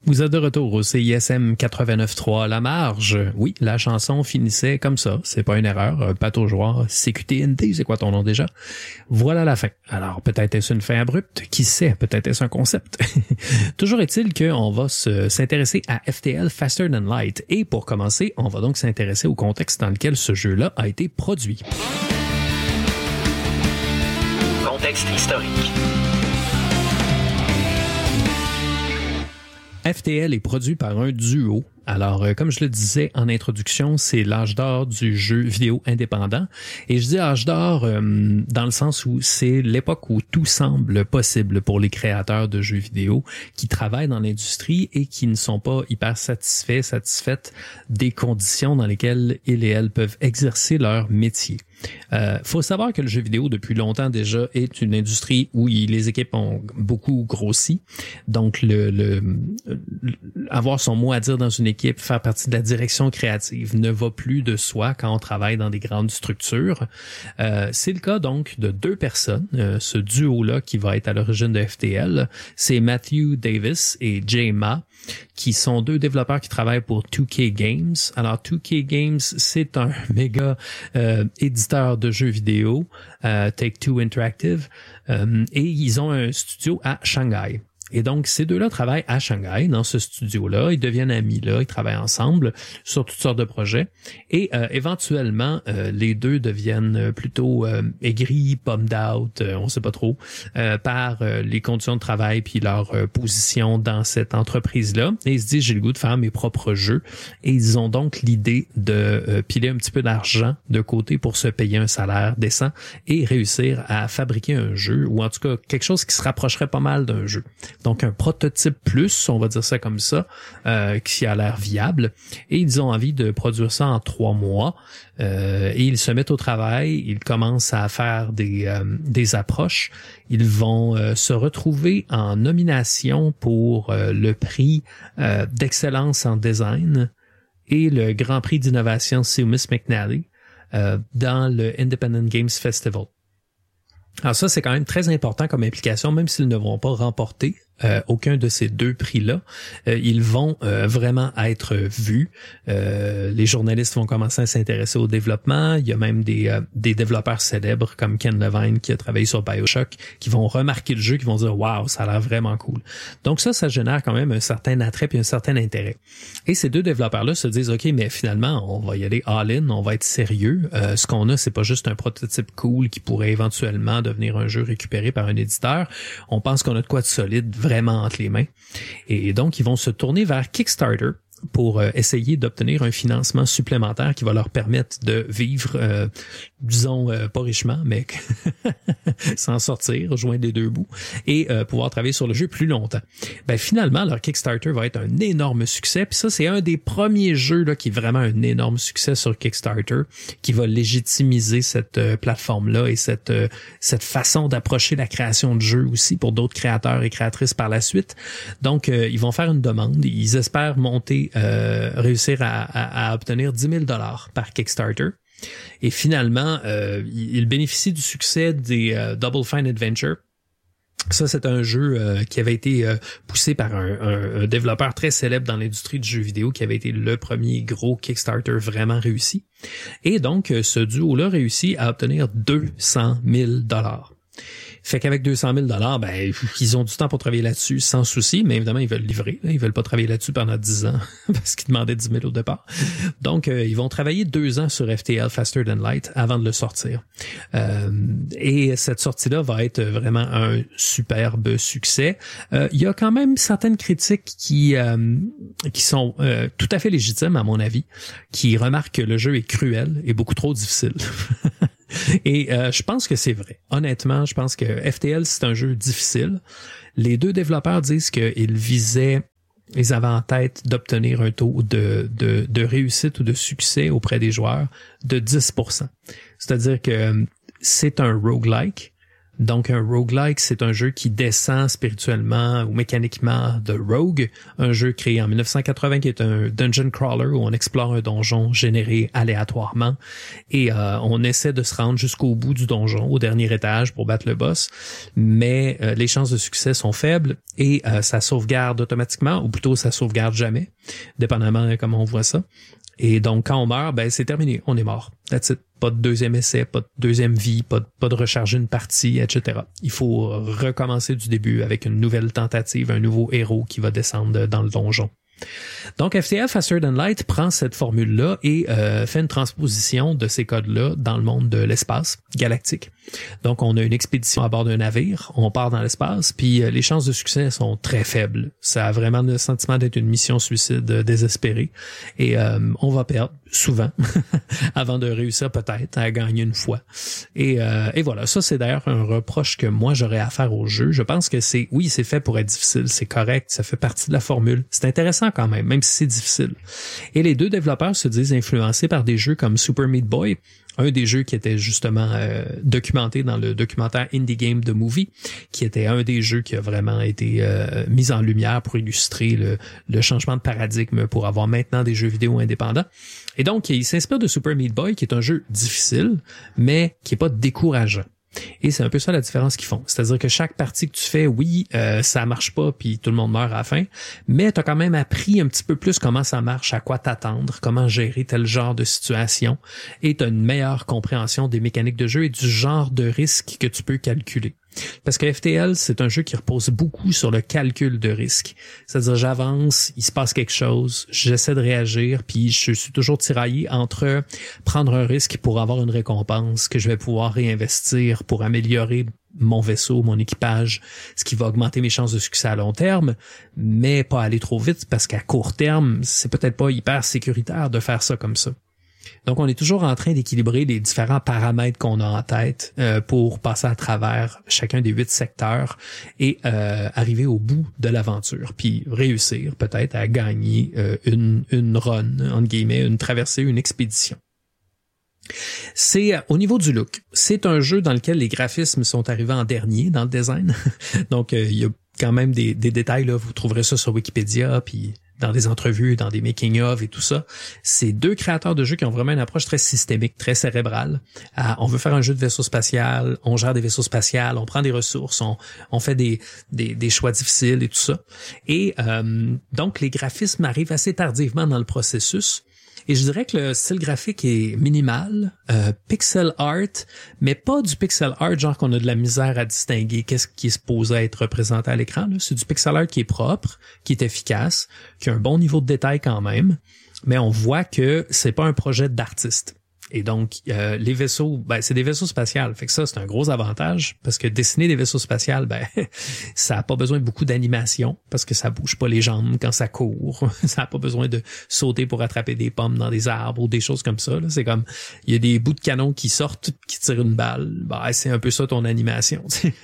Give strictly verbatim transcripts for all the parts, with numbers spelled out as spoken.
Vous êtes de retour au C I S M quatre-vingt-neuf trois La Marge. Oui, la chanson finissait comme ça. C'est pas une erreur. Pas toujours. C Q T N T, c'est quoi ton nom déjà? Voilà la fin. Alors, peut-être est-ce une fin abrupte? Qui sait? Peut-être est-ce un concept? Toujours est-il qu'on va se, s'intéresser à F T L Faster Than Light. Et pour commencer, on va donc s'intéresser au contexte dans lequel ce jeu-là a été produit. Contexte historique. F T L est produit par un duo. Alors, euh, comme je le disais en introduction, c'est l'âge d'or du jeu vidéo indépendant. Et je dis âge d'or euh, dans le sens où c'est l'époque où tout semble possible pour les créateurs de jeux vidéo qui travaillent dans l'industrie et qui ne sont pas hyper satisfaits, satisfaites des conditions dans lesquelles ils et elles peuvent exercer leur métier. Euh, faut savoir que le jeu vidéo depuis longtemps déjà est une industrie où il, les équipes ont beaucoup grossi. Donc le, le, le avoir son mot à dire dans une équipe, faire partie de la direction créative ne va plus de soi quand on travaille dans des grandes structures. Euh, c'est le cas donc de deux personnes, euh, ce duo-là qui va être à l'origine de F T L, c'est Matthew Davis et Jay Ma, qui sont deux développeurs qui travaillent pour deux K Games. Alors deux K Games, c'est un méga euh, éditeur de jeux vidéo, euh, Take-Two Interactive, euh, et ils ont un studio à Shanghai. Et donc, ces deux-là travaillent à Shanghai, dans ce studio-là. Ils deviennent amis là, ils travaillent ensemble sur toutes sortes de projets. Et euh, éventuellement, euh, les deux deviennent plutôt euh, aigris, bummed out, euh, on sait pas trop, euh, par euh, les conditions de travail puis leur euh, position dans cette entreprise-là. Et ils se disent, j'ai le goût de faire mes propres jeux. Et ils ont donc l'idée de euh, piler un petit peu d'argent de côté pour se payer un salaire décent et réussir à fabriquer un jeu, ou en tout cas quelque chose qui se rapprocherait pas mal d'un jeu. Donc un prototype plus, on va dire ça comme ça, euh, qui a l'air viable. Et ils ont envie de produire ça en trois mois. Euh, et ils se mettent au travail, ils commencent à faire des, euh, des approches. Ils vont euh, se retrouver en nomination pour euh, le prix euh, d'excellence en design et le Grand Prix d'innovation Seumas McNally euh, dans le Independent Games Festival. Alors ça, c'est quand même très important comme implication, même s'ils ne vont pas remporter euh, aucun de ces deux prix-là. Euh, ils vont euh, vraiment être vus. Euh, les journalistes vont commencer à s'intéresser au développement. Il y a même des, euh, des développeurs célèbres comme Ken Levine qui a travaillé sur BioShock qui vont remarquer le jeu, qui vont dire « Wow, ça a l'air vraiment cool ». Donc ça, ça génère quand même un certain attrait et un certain intérêt. Et ces deux développeurs-là se disent « Ok, mais finalement, on va y aller all-in, on va être sérieux. Euh, ce qu'on a, c'est pas juste un prototype cool qui pourrait éventuellement devenir un jeu récupéré par un éditeur. On pense qu'on a de quoi de solide vraiment entre les mains. » Et donc, ils vont se tourner vers Kickstarter pour euh, essayer d'obtenir un financement supplémentaire qui va leur permettre de vivre, euh, disons, euh, pas richement, mais s'en sortir, rejoindre les deux bouts, et euh, pouvoir travailler sur le jeu plus longtemps. Ben finalement, leur Kickstarter va être un énorme succès, puis ça, c'est un des premiers jeux là qui est vraiment un énorme succès sur Kickstarter, qui va légitimiser cette euh, plateforme-là et cette euh, cette façon d'approcher la création de jeux aussi pour d'autres créateurs et créatrices par la suite. Donc, euh, ils vont faire une demande, ils espèrent monter Euh, réussir à, à, à obtenir dix mille dollars par Kickstarter. Et finalement, euh, il bénéficie du succès des euh, Double Fine Adventure. Ça, c'est un jeu euh, qui avait été euh, poussé par un, un, un développeur très célèbre dans l'industrie du jeu vidéo, qui avait été le premier gros Kickstarter vraiment réussi. Et donc, ce duo-là réussit à obtenir deux cent mille dollars. Fait qu'avec deux cent mille dollars, ben, ils ont du temps pour travailler là-dessus sans souci, mais évidemment, ils veulent livrer. Là. Ils veulent pas travailler là-dessus pendant dix ans parce qu'ils demandaient dix mille au départ. Donc, euh, ils vont travailler deux ans sur F T L Faster Than Light avant de le sortir. Euh, et cette sortie-là va être vraiment un superbe succès. Euh, il y a quand même certaines critiques qui euh, qui sont euh, tout à fait légitimes, à mon avis, qui remarquent que le jeu est cruel et beaucoup trop difficile. Et euh, je pense que c'est vrai. Honnêtement, je pense que F T L, c'est un jeu difficile. Les deux développeurs disent qu'ils visaient, ils avaient en tête d'obtenir un taux de, de, de réussite ou de succès auprès des joueurs de dix pour cent. C'est-à-dire que c'est un roguelike. Donc, un roguelike, c'est un jeu qui descend spirituellement ou mécaniquement de Rogue, un jeu créé en dix-neuf cent quatre-vingts qui est un dungeon crawler où on explore un donjon généré aléatoirement et euh, on essaie de se rendre jusqu'au bout du donjon, au dernier étage pour battre le boss, mais euh, les chances de succès sont faibles et euh, ça sauvegarde automatiquement, ou plutôt ça sauvegarde jamais, dépendamment de comment on voit ça. Et donc, quand on meurt, ben c'est terminé, on est mort. That's it. Pas de deuxième essai, pas de deuxième vie, pas de, pas de recharger une partie, et cetera. Il faut recommencer du début avec une nouvelle tentative, un nouveau héros qui va descendre dans le donjon. Donc, F T L, Faster Than Light, prend cette formule-là et euh, fait une transposition de ces codes-là dans le monde de l'espace galactique. Donc, on a une expédition à bord d'un navire, on part dans l'espace, puis euh, les chances de succès sont très faibles. Ça a vraiment le sentiment d'être une mission suicide euh, désespérée. Et euh, on va perdre, souvent, avant de réussir peut-être à gagner une fois. Et, euh, et voilà, ça c'est d'ailleurs un reproche que moi j'aurais à faire au jeu. Je pense que c'est, oui, c'est fait pour être difficile, c'est correct, ça fait partie de la formule. C'est intéressant quand même, même si c'est difficile. Et les deux développeurs se disent influencés par des jeux comme Super Meat Boy, un des jeux qui était justement euh, documenté dans le documentaire Indie Game The Movie, qui était un des jeux qui a vraiment été euh, mis en lumière pour illustrer le, le changement de paradigme pour avoir maintenant des jeux vidéo indépendants. Et donc, il s'inspire de Super Meat Boy, qui est un jeu difficile, mais qui est pas décourageant. Et c'est un peu ça la différence qu'ils font. C'est-à-dire que chaque partie que tu fais, oui, euh, ça marche pas puis tout le monde meurt à la fin, mais tu as quand même appris un petit peu plus comment ça marche, à quoi t'attendre, comment gérer tel genre de situation et tu as une meilleure compréhension des mécaniques de jeu et du genre de risque que tu peux calculer. Parce que F T L, c'est un jeu qui repose beaucoup sur le calcul de risque. C'est-à-dire, j'avance, il se passe quelque chose, j'essaie de réagir, puis je suis toujours tiraillé entre prendre un risque pour avoir une récompense que je vais pouvoir réinvestir pour améliorer mon vaisseau, mon équipage, ce qui va augmenter mes chances de succès à long terme, mais pas aller trop vite parce qu'à court terme, c'est peut-être pas hyper sécuritaire de faire ça comme ça. Donc, on est toujours en train d'équilibrer les différents paramètres qu'on a en tête euh, pour passer à travers chacun des huit secteurs et euh, arriver au bout de l'aventure, puis réussir peut-être à gagner euh, une, une run, entre guillemets, une traversée, une expédition. C'est euh, au niveau du look. C'est un jeu dans lequel les graphismes sont arrivés en dernier dans le design. Donc, euh, il y a quand même des, des détails, là. Vous trouverez ça sur Wikipédia, puis dans des entrevues, dans des making-of et tout ça. C'est deux créateurs de jeux qui ont vraiment une approche très systémique, très cérébrale. Ah, on veut faire un jeu de vaisseau spatial, on gère des vaisseaux spatials, on prend des ressources, on, on fait des, des, des choix difficiles et tout ça. Et euh, donc, les graphismes arrivent assez tardivement dans le processus. Et je dirais que le style graphique est minimal, euh, pixel art, mais pas du pixel art genre qu'on a de la misère à distinguer qu'est-ce qui est supposé être représenté à l'écran. Là. C'est du pixel art qui est propre, qui est efficace, qui a un bon niveau de détail quand même, mais on voit que c'est pas un projet d'artiste. Et donc, euh, les vaisseaux, ben c'est des vaisseaux spatials. Fait que ça, c'est un gros avantage parce que dessiner des vaisseaux spatials, ben ça a pas besoin de beaucoup d'animation parce que ça bouge pas les jambes quand ça court. Ça a pas besoin de sauter pour attraper des pommes dans des arbres ou des choses comme ça. Là. C'est comme, il y a des bouts de canon qui sortent, qui tirent une balle. Ben, c'est un peu ça ton animation.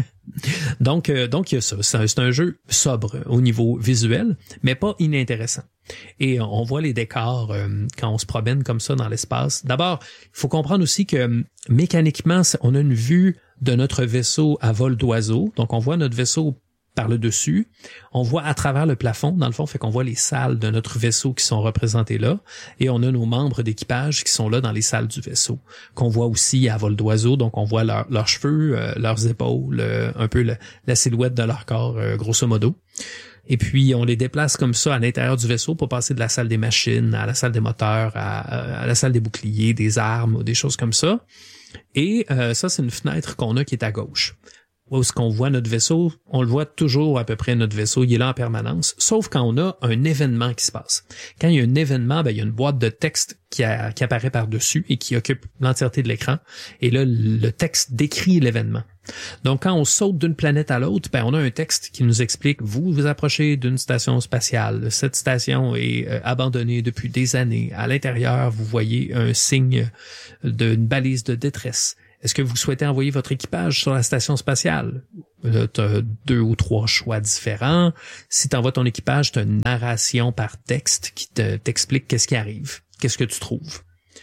donc, euh, donc il y a ça. C'est un, c'est un jeu sobre au niveau visuel, mais pas inintéressant. Et on voit les décors euh, quand on se promène comme ça dans l'espace. D'abord, il faut comprendre aussi que euh, mécaniquement, on a une vue de notre vaisseau à vol d'oiseau. Donc, on voit notre vaisseau par le dessus. On voit à travers le plafond, dans le fond, fait qu'on voit les salles de notre vaisseau qui sont représentées là. Et on a nos membres d'équipage qui sont là dans les salles du vaisseau, qu'on voit aussi à vol d'oiseau. Donc, on voit leur, leurs cheveux, euh, leurs épaules, euh, un peu le, la silhouette de leur corps, euh, grosso modo. Et puis, on les déplace comme ça à l'intérieur du vaisseau pour passer de la salle des machines à la salle des moteurs, à, à la salle des boucliers, des armes ou des choses comme ça. Et euh, ça, c'est une fenêtre qu'on a qui est à gauche. Où est-ce qu'on voit notre vaisseau? On le voit toujours à peu près, notre vaisseau, il est là en permanence, sauf quand on a un événement qui se passe. Quand il y a un événement, ben, il y a une boîte de texte qui, a, qui apparaît par-dessus et qui occupe l'entièreté de l'écran. Et là, le texte décrit l'événement. Donc, quand on saute d'une planète à l'autre, ben, on a un texte qui nous explique, vous vous approchez d'une station spatiale. Cette station est euh, abandonnée depuis des années. À l'intérieur, vous voyez un signe d'une balise de détresse. Est-ce que vous souhaitez envoyer votre équipage sur la station spatiale? Là, tu as deux ou trois choix différents. Si tu envoies ton équipage, tu as une narration par texte qui te, t'explique qu'est-ce qui arrive, qu'est-ce que tu trouves.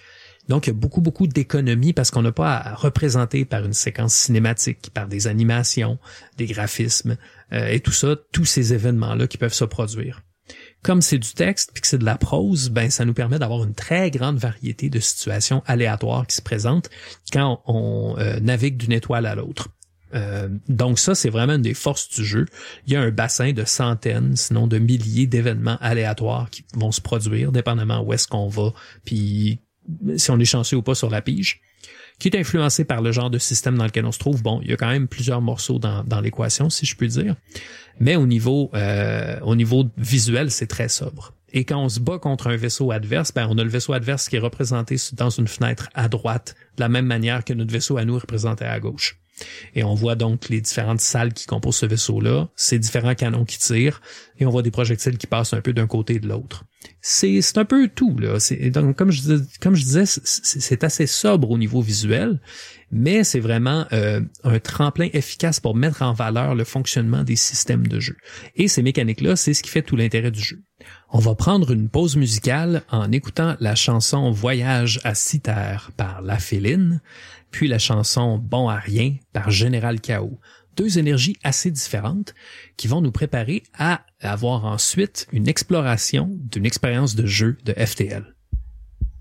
Donc, il y a beaucoup, beaucoup d'économies parce qu'on n'a pas à représenter par une séquence cinématique, par des animations, des graphismes euh, et tout ça, tous ces événements-là qui peuvent se produire. Comme c'est du texte puis que c'est de la prose, ben ça nous permet d'avoir une très grande variété de situations aléatoires qui se présentent quand on, on euh, navigue d'une étoile à l'autre. Euh, donc ça, c'est vraiment une des forces du jeu. Il y a un bassin de centaines, sinon de milliers d'événements aléatoires qui vont se produire, dépendamment où est-ce qu'on va, puis si on est chanceux ou pas sur la pige, qui est influencé par le genre de système dans lequel on se trouve. Bon, il y a quand même plusieurs morceaux dans, dans l'équation, si je peux dire, mais au niveau euh, au niveau visuel, c'est très sobre. Et quand on se bat contre un vaisseau adverse, ben on a le vaisseau adverse qui est représenté dans une fenêtre à droite, de la même manière que notre vaisseau à nous est représenté à gauche. Et on voit donc les différentes salles qui composent ce vaisseau-là, ces différents canons qui tirent, et on voit des projectiles qui passent un peu d'un côté et de l'autre. C'est, c'est un peu tout, là. C'est, donc, comme je disais, comme je disais, c'est, c'est assez sobre au niveau visuel, mais c'est vraiment euh, un tremplin efficace pour mettre en valeur le fonctionnement des systèmes de jeu. Et ces mécaniques-là, c'est ce qui fait tout l'intérêt du jeu. On va prendre une pause musicale en écoutant la chanson Voyage à Cythère par La Féline, puis la chanson Bon à rien par Général Chaos. Deux énergies assez différentes qui vont nous préparer à avoir ensuite une exploration d'une expérience de jeu de F T L.